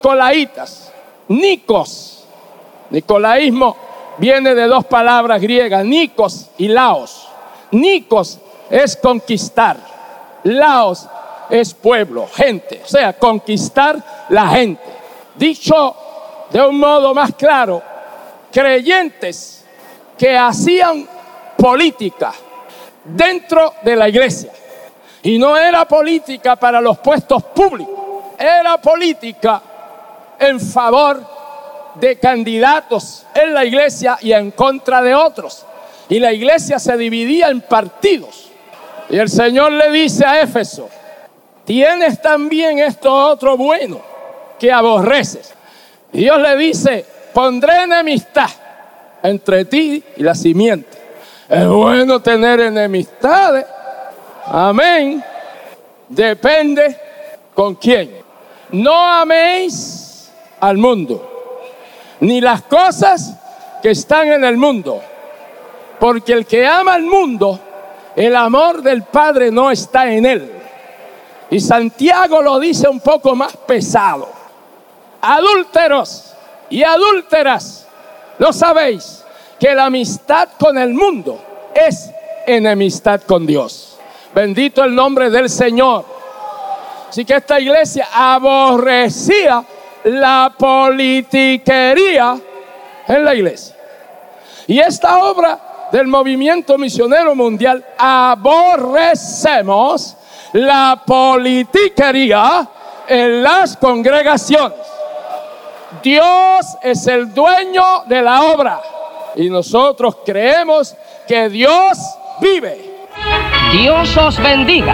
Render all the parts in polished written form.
Nicolaitas, Nikos. Nicolaísmo viene de dos palabras griegas, Nikos y Laos. Nikos es conquistar, Laos es pueblo, gente, o sea, conquistar la gente. Dicho de un modo más claro, creyentes que hacían política dentro de la iglesia. Y no era política para los puestos públicos, era política en favor de candidatos en la iglesia y en contra de otros. Y la iglesia se dividía en partidos. Y el Señor le dice a Éfeso: tienes también esto otro bueno que aborreces. Y Dios le dice: pondré enemistad entre ti y la simiente. Es bueno tener enemistades. Amén. Depende con quién. No améis al mundo, ni las cosas que están en el mundo. Porque el que ama al mundo, el amor del Padre no está en él. Y Santiago lo dice un poco más pesado. Adúlteros y adúlteras, ¿no sabéis que la amistad con el mundo es enemistad con Dios? Bendito el nombre del Señor. Así que esta iglesia aborrecía la politiquería en la iglesia. Y esta obra del movimiento misionero mundial, aborrecemos la politiquería en las congregaciones. Dios es el dueño de la obra y nosotros creemos que Dios vive. Dios os bendiga.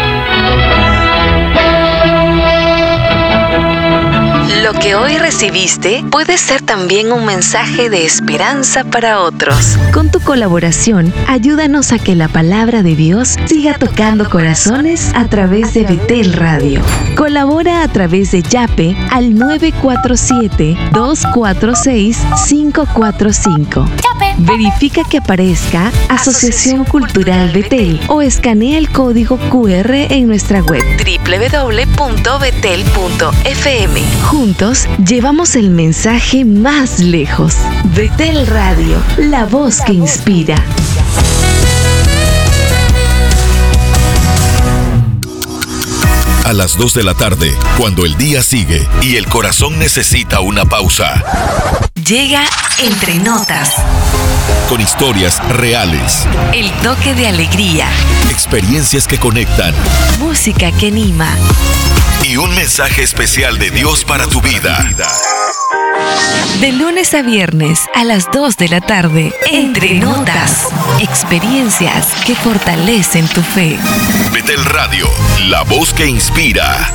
Lo que hoy recibiste puede ser también un mensaje de esperanza para otros. Con tu colaboración, ayúdanos a que la palabra de Dios siga tocando corazones a través de Betel Radio. Colabora a través de Yape al 947-246-545. Verifica que aparezca Asociación Cultural Betel o escanea el código QR en nuestra web www.betel.fm. Juntos llevamos el mensaje más lejos. Betel Radio, la voz que inspira. A las 2 de la tarde, cuando el día sigue y el corazón necesita una pausa. Llega Entre Notas. Con historias reales. El toque de alegría. Experiencias que conectan. Música que anima. Y un mensaje especial de Dios para tu vida. De lunes a viernes a las 2 de la tarde, Entre Notas. Experiencias que fortalecen tu fe. Betel Radio, la voz que inspira.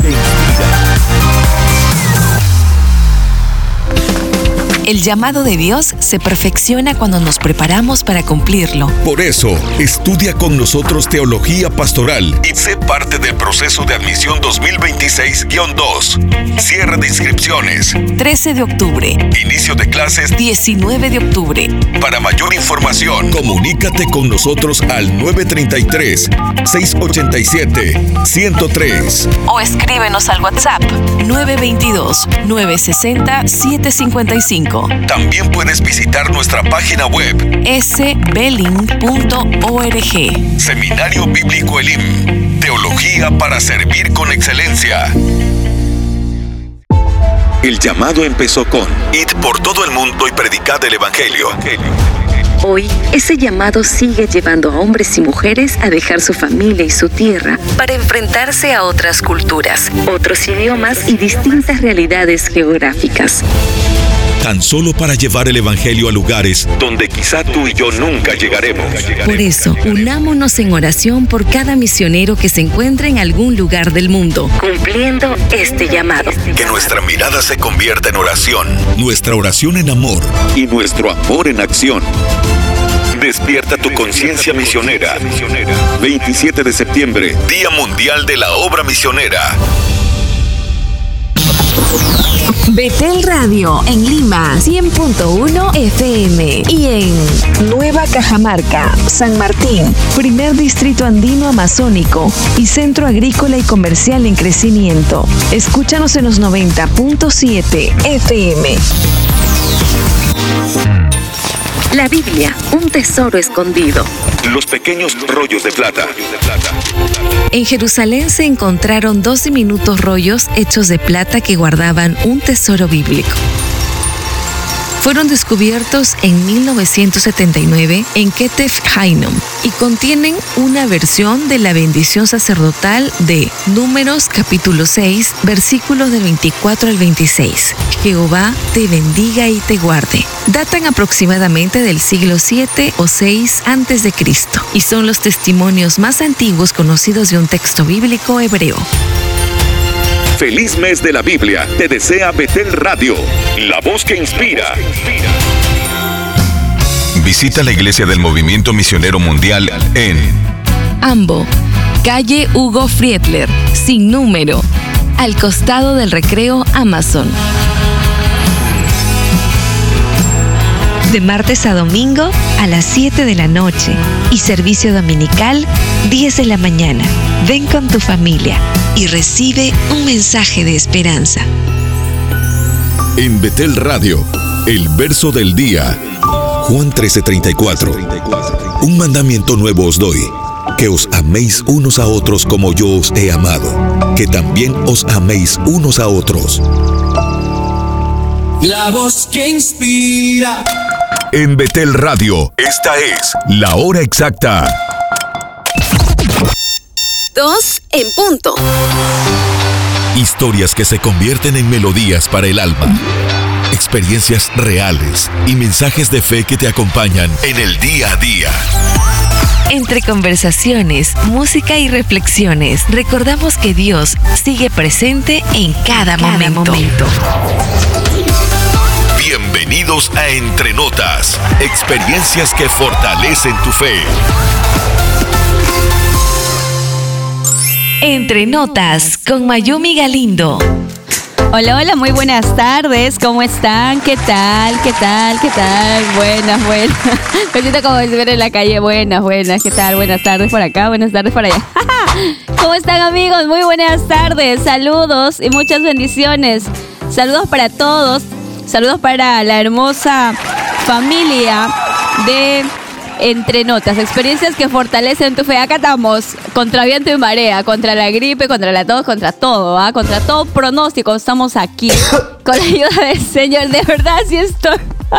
El llamado de Dios se perfecciona cuando nos preparamos para cumplirlo. Por eso, estudia con nosotros Teología Pastoral y sé parte del proceso de admisión 2026-2. Cierre de inscripciones. 13 de octubre. Inicio de clases. 19 de octubre. Para mayor información, comunícate con nosotros al 933-687-103. O escríbenos al WhatsApp 922-960-755. También puedes visitar nuestra página web sbelling.org. Seminario Bíblico Elim. Teología para servir con excelencia. El llamado empezó con: id por todo el mundo y predicad el Evangelio. Hoy, ese llamado sigue llevando a hombres y mujeres a dejar su familia y su tierra para enfrentarse a otras culturas, otros idiomas y distintas realidades geográficas. Tan solo para llevar el Evangelio a lugares donde quizá tú y yo nunca llegaremos. Por eso, unámonos en oración por cada misionero que se encuentre en algún lugar del mundo, cumpliendo este llamado. Que nuestra mirada se convierta en oración, nuestra oración en amor y nuestro amor en acción. Despierta tu conciencia misionera. 27 de septiembre, Día Mundial de la Obra Misionera. Betel Radio en Lima 100.1 FM y en Nueva Cajamarca, San Martín, primer distrito andino amazónico y centro agrícola y comercial en crecimiento. Escúchanos en los 90.7 FM. La Biblia, un tesoro escondido. Los pequeños rollos de plata. En Jerusalén se encontraron 2 diminutos rollos hechos de plata que guardaban un tesoro bíblico. Fueron descubiertos en 1979 en Ketef Hainom y contienen una versión de la bendición sacerdotal de Números capítulo 6, versículos del 24 al 26. Jehová te bendiga y te guarde. Datan aproximadamente del siglo 7 o 6 a.C. y son los testimonios más antiguos conocidos de un texto bíblico hebreo. Feliz mes de la Biblia, te desea Betel Radio, la voz que inspira. Visita la iglesia del Movimiento Misionero Mundial en Ambo, calle Hugo Friedler, sin número, al costado del Recreo Amazon. De martes a domingo a las 7 de la noche y servicio dominical 10 de la mañana. Ven con tu familia y recibe un mensaje de esperanza. En Betel Radio, el verso del día. Juan 13:34. Un mandamiento nuevo os doy, que os améis unos a otros como yo os he amado, que también os améis unos a otros. La voz que inspira. En Betel Radio, esta es la hora exacta. 2 en punto. Historias que se convierten en melodías para el alma. Experiencias reales y mensajes de fe que te acompañan en el día a día. Entre conversaciones, música y reflexiones, recordamos que Dios sigue presente en cada momento. Bienvenidos a Entre Notas, experiencias que fortalecen tu fe. Entre Notas con Mayumi Galindo. Hola, hola, muy buenas tardes, ¿cómo están? ¿Qué tal? Buenas. Me siento como si estuviera en la calle, buenas, ¿qué tal? Buenas tardes por acá, buenas tardes por allá. ¿Cómo están, amigos? Muy buenas tardes, saludos y muchas bendiciones. Saludos para todos, saludos para la hermosa familia de Entre Notas, experiencias que fortalecen tu fe. Acá estamos, contra viento y marea, contra la gripe, contra la tos, contra todo, contra todo pronóstico. Estamos aquí, con la ayuda del Señor. De verdad, sí estoy...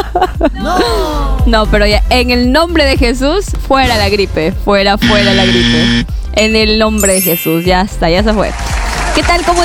No, pero ya, en el nombre de Jesús, fuera la gripe, fuera la gripe. En el nombre de Jesús, ya está, ya se fue. ¿Qué tal? ¿Cómo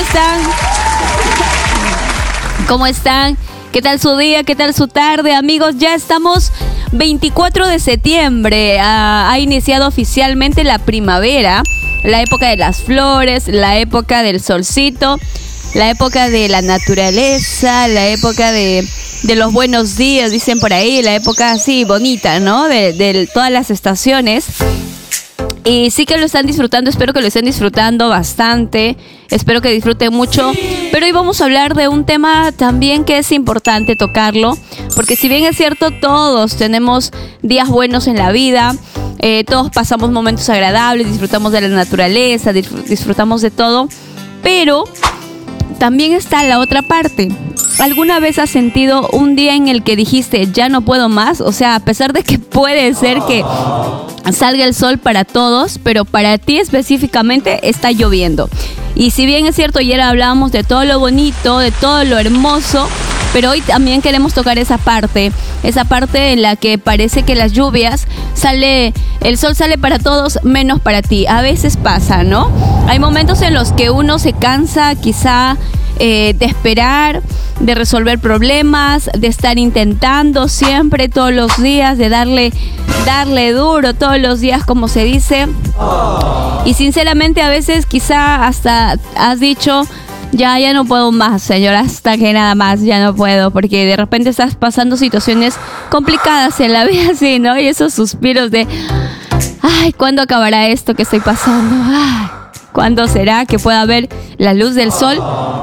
están? ¿Qué tal su día? ¿Qué tal su tarde, amigos? Ya estamos 24 de septiembre. Ha iniciado oficialmente la primavera, la época de las flores, la época del solcito, la época de la naturaleza, la época de los buenos días, dicen por ahí, la época así bonita, ¿no? De todas las estaciones. Y sí que lo están disfrutando, espero que lo estén disfrutando bastante, espero que disfruten mucho. Pero hoy vamos a hablar de un tema también que es importante tocarlo, porque si bien es cierto, todos tenemos días buenos en la vida, todos pasamos momentos agradables, disfrutamos de la naturaleza, disfrutamos de todo, pero también está la otra parte. ¿Alguna vez has sentido un día en el que dijiste, ya no puedo más? O sea, a pesar de que puede ser que salga el sol para todos, pero para ti específicamente está lloviendo. Y si bien es cierto, ayer hablábamos de todo lo bonito, de todo lo hermoso, pero hoy también queremos tocar esa parte en la que parece que las lluvias el sol sale para todos menos para ti. A veces pasa, ¿no? Hay momentos en los que uno se cansa quizá de esperar, de resolver problemas, de estar intentando siempre, todos los días, de darle duro todos los días, como se dice. Y sinceramente a veces quizá hasta has dicho, ya no puedo más, Señor, hasta que nada más, ya no puedo, porque de repente estás pasando situaciones complicadas en la vida, así, ¿no? Y esos suspiros de, ay, ¿cuándo acabará esto que estoy pasando? Ay, ¿cuándo será que pueda ver la luz del sol?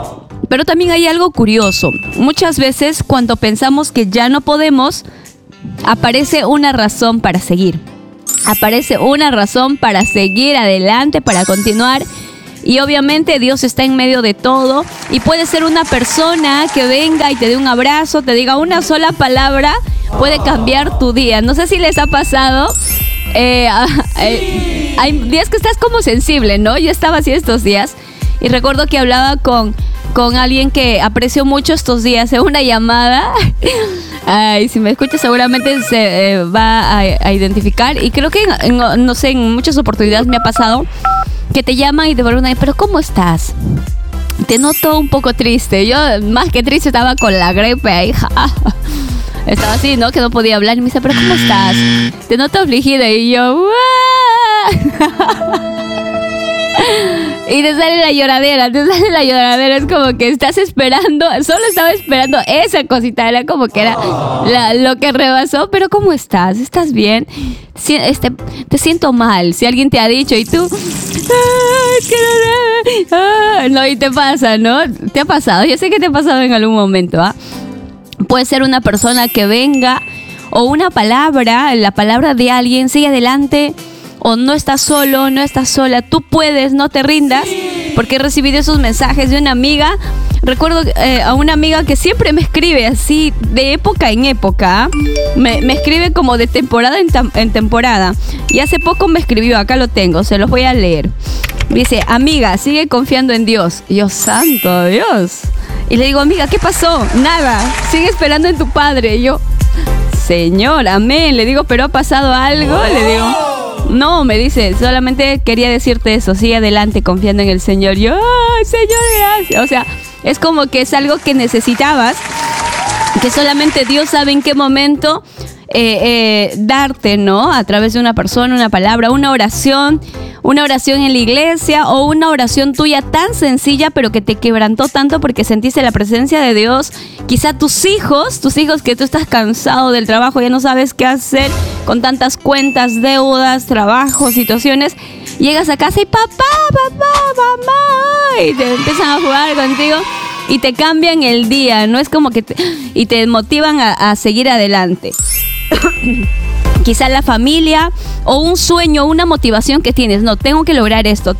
Pero también hay algo curioso. Muchas veces cuando pensamos que ya no podemos, aparece una razón para seguir. Aparece una razón para seguir adelante, para continuar. Y obviamente Dios está en medio de todo. Y puede ser una persona que venga y te dé un abrazo, te diga una sola palabra, puede cambiar tu día. No sé si les ha pasado. Hay días que estás como sensible, ¿no? Yo estaba así estos días. Y recuerdo que hablaba con alguien que aprecio mucho estos días en una llamada. Ay, si me escucha seguramente se va a identificar. Y creo que, no sé, en muchas oportunidades me ha pasado que te llaman y te preguntan, ¿pero cómo estás? Te noto un poco triste. Yo, más que triste, estaba con la gripe, hija. Estaba así, ¿no? Que no podía hablar. Y me dice, ¿pero cómo estás? Te noto afligida. Y yo, y te sale la lloradera. Es como que estás esperando, solo estaba esperando esa cosita. Era como que era lo que rebasó. Pero ¿cómo estás? ¿Estás bien? Te siento mal. Si alguien te ha dicho y tú, no, y te pasa, ¿no? Te ha pasado. Yo sé que te ha pasado en algún momento, ¿ah? Puede ser una persona que venga o una palabra, la palabra de alguien, sigue adelante. O no estás solo, no estás sola, tú puedes, no te rindas. Porque he recibido esos mensajes de una amiga. Recuerdo a una amiga que siempre me escribe así, de época en época. Me escribe como de temporada en temporada. Y hace poco me escribió, acá lo tengo, se los voy a leer. Dice, amiga, sigue confiando en Dios. Y yo, santo Dios. Y le digo, amiga, ¿qué pasó? Nada, sigue esperando en tu Padre. Y yo, Señor, amén. Le digo, ¿pero ha pasado algo? Le digo, no, me dice, solamente quería decirte eso, sigue adelante confiando en el Señor. Yo, ¡ay, Señor, gracias! O sea, es como que es algo que necesitabas, que solamente Dios sabe en qué momento darte, ¿no? A través de una persona, una palabra, una oración en la iglesia o una oración tuya tan sencilla pero que te quebrantó tanto porque sentiste la presencia de Dios. Quizá tus hijos que tú estás cansado del trabajo, ya no sabes qué hacer con tantas cuentas, deudas, trabajos, situaciones. Llegas a casa y papá, mamá, y te empiezan a jugar contigo y te cambian el día, ¿no? Es como que y te motivan a seguir adelante. Quizá la familia o un sueño, una motivación que tienes. No, tengo que lograr esto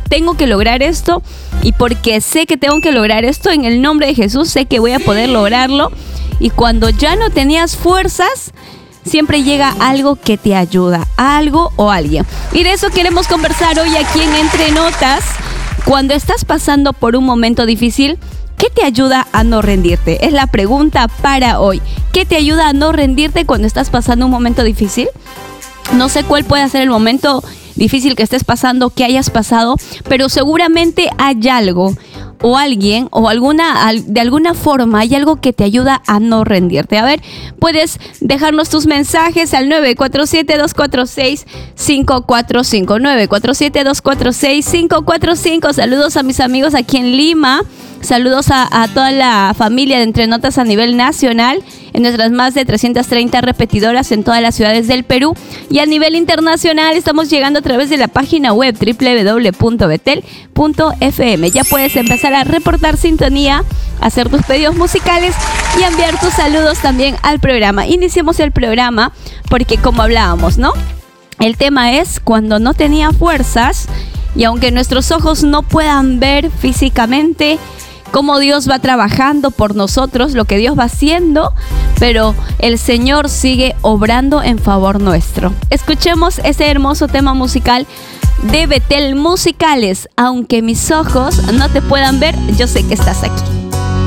y porque sé que tengo que lograr esto, en el nombre de Jesús sé que voy a poder lograrlo. Y cuando ya no tenías fuerzas, siempre llega algo que te ayuda, algo o alguien. Y de eso queremos conversar hoy aquí en Entre Notas. Cuando estás pasando por un momento difícil, ¿qué te ayuda a no rendirte? Es la pregunta para hoy. ¿Qué te ayuda a no rendirte cuando estás pasando un momento difícil? No sé cuál puede ser el momento difícil que estés pasando, que hayas pasado, pero seguramente hay algo o alguien o de alguna forma hay algo que te ayuda a no rendirte. A ver, puedes dejarnos tus mensajes al 947-246-545. 947-246-545. Saludos a mis amigos aquí en Lima. Saludos a toda la familia de Entre Notas a nivel nacional, en nuestras más de 330 repetidoras en todas las ciudades del Perú. Y a nivel internacional estamos llegando a través de la página web www.betel.fm. Ya puedes empezar a reportar sintonía, hacer tus pedidos musicales y enviar tus saludos también al programa. Iniciemos el programa porque, como hablábamos, ¿no? El tema es cuando no tenía fuerzas y aunque nuestros ojos no puedan ver físicamente cómo Dios va trabajando por nosotros, lo que Dios va haciendo, pero el Señor sigue obrando en favor nuestro. Escuchemos ese hermoso tema musical de Betel Musicales. Aunque mis ojos no te puedan ver, yo sé que estás aquí.